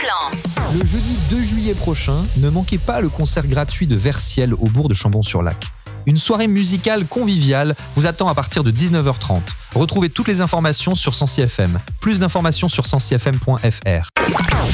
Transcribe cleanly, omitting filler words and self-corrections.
plan. Le jeudi 2 juillet prochain, ne manquez pas le concert gratuit de Versiel au bourg de Chambon-sur-Lac. Une soirée musicale conviviale vous attend à partir de 19h30. Retrouvez toutes les informations sur Sensi FM. Plus d'informations sur sensifm.fr.